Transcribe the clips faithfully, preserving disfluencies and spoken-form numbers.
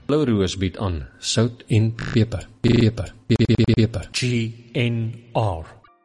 Blou Roos bied aan sout en peper, peper, peper, peper. G N R.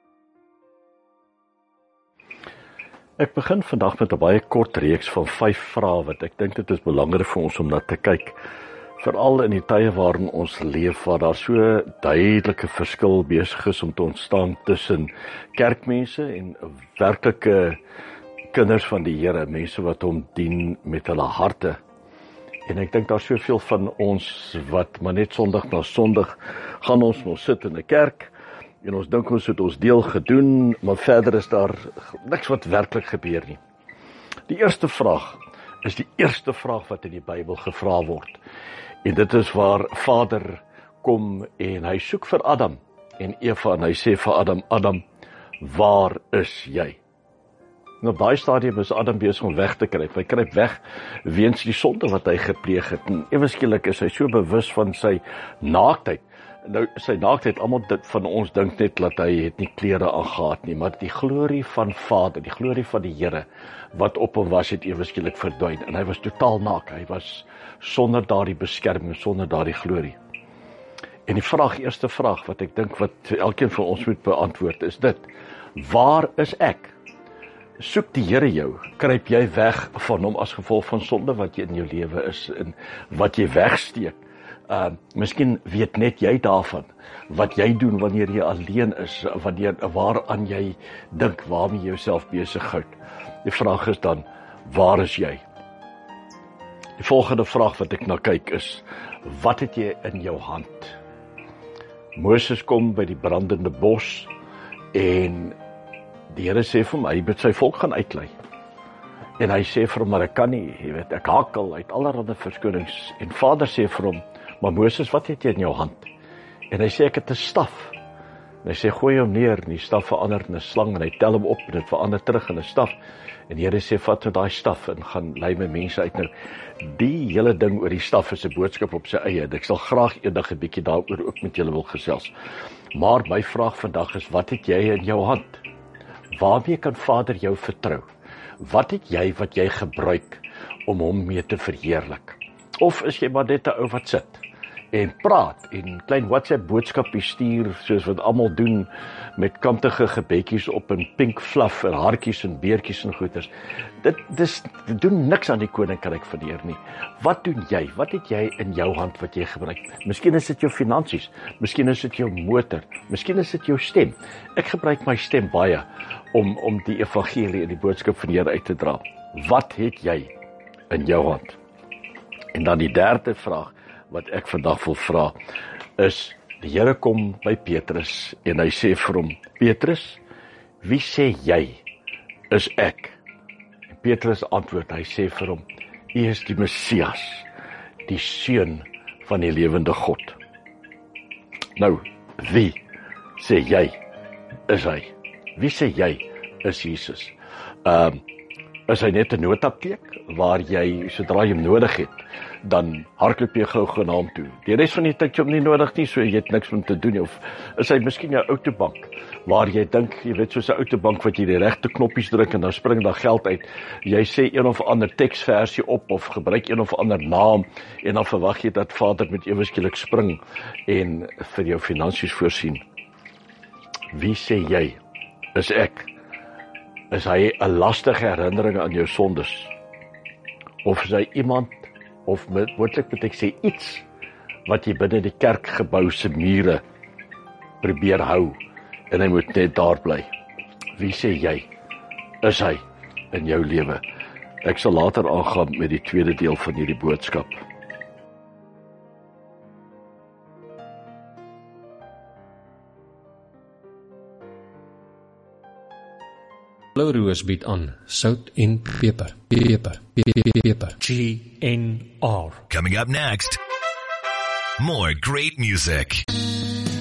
Ek begin vandag met 'n baie kort reeks van vyf vrae wat ek dink dit is belangrik vir ons om na te kyk. Veral in die tye waarin ons leef, waar daar so duidelike verskil besig is om te ontstaan tussen kerkmense en werklike kinders van die Here, mense wat hom dien met hulle harte. En ek dink daar is soveel van ons wat maar net Sondag na Sondag gaan ons ons sit in 'n kerk en ons dink ons het ons deel gedoen, maar verder is daar niks wat werklik gebeur nie. Die eerste vraag is die eerste vraag wat in die Bybel gevra word. En dit is waar Vader kom en hy soek vir Adam en Eva en hy sê vir Adam, Adam, waar is jy? En op daai stadium is Adam besig om weg te kruip. Hy kruip weg weens die sonde wat hy gepleeg het. En ewe skielik is hy so bewus van sy naaktheid. Nou, sy naaktheid, almal van ons dink net dat hy het nie klere aangehad nie, maar die glorie van Vader, die glorie van die Here, wat op hom was, het ewe skielik verdwyn. En hy was totaal naak. Hy was sonder daardie beskerming, sonder daardie glorie. En die vraag, eerste vraag, wat ek dink wat elkeen van ons moet beantwoord, is dit: waar is ek? Soek die Here jou, kruip jy weg van hom as gevolg van sonde wat jy in jou lewe is en wat jy wegsteek? Uh, miskien weet net jy daarvan, wat jy doen wanneer jy alleen is, wanneer, waaraan jy dink, waarmee jy jouself besig hou. Die vraag is dan, waar is jy? Die volgende vraag wat ek na kyk is, wat het jy in jou hand? Moses kom by die brandende bos en die Here sê vir hom, hy moet sy volk gaan uitlei. En hy sê vir hom, maar ek kan nie, jy weet, ek hakkel uit allerlei verskonings. En Vader sê vir hom, maar Moses, wat het jy in jou hand? En hy sê, ek het 'n staf. En hy sê, gooi hom neer, en die staf verander in 'n slang, en hy tel hom op, en dit verander terug in 'n staf. En die Here sê, vat met daai staf, en gaan lei my mense uit. Nou, die hele ding oor die staf is 'n boodskap op sy eie. Ek sal graag eendag 'n bietjie daaroor ook met julle wil gesels. Maar my vraag vandag is, wat het jy in jou hand? Waarmee kan Vader jou vertrou? Wat het jy wat jy gebruik om hom mee te verheerlik? Of is jy maar net 'n ou wat sit en praat en klein WhatsApp boodskapie stuur soos wat almal doen met kantige gebedjies op en pink fluff en hartjies en beertjies en goeters. Dit dis dit doen niks aan die koninkryk van die Here nie. Wat doen jy? Wat het jy in jou hand wat jy gebruik? Miskien is dit jou finansies, miskien is dit jou motor, miskien is dit jou stem. Ek gebruik my stem baie om om die evangelie en die boodskap van die Here uit te dra. Wat het jy in jou hand? En dan die derde vraag wat ek vandag wil vra, is, die Here kom by Petrus, en hy sê vir hom, Petrus, wie sê jy is ek? En Petrus antwoord, hy sê vir hom, U is die Messias, die Seun van die lewende God. Nou, wie sê jy is hy? Wie sê jy is Jesus? Um, is hy net 'n noodapteek, waar jy, sodra jy hom nodig het, dan hardloop jy gou genaam toe. Die res van die tyd jy hom nie nodig nie, so jy het niks om te doen, of is hy miskien jou autobank, waar jy dink, jy weet, soos 'n autobank wat jy die regte knoppies druk en dan spring daar geld uit. Jy sê een of ander teksversie op of gebruik een of ander naam en dan verwag jy dat Vader met ewe skielik spring en vir jou finansies voorsien. Wie sê jy is ek? Is hy 'n lastige herinnering aan jou sondes? Of is hy iemand, of moontlik moet ek sê iets, wat jy binne die kerkgebou se mure probeer hou, en hy moet net daar bly? Wie sê jy is hy in jou lewe? Ek sal later aangaan met die tweede deel van hierdie boodskap. Blou Roos bied aan sout en peper, peper, peper, peper. G N R. Coming up next, more great music.